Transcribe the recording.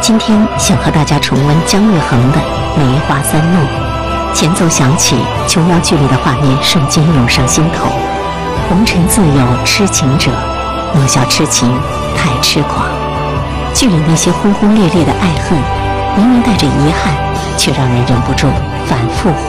今天想和大家重温姜育恒的《梅花三弄》，前奏响起，琼瑶剧里的画面瞬间涌上心头。红尘自有痴情者，莫笑痴情太痴狂。剧里那些轰轰烈烈的爱恨，明明带着遗憾，却让人忍不住反复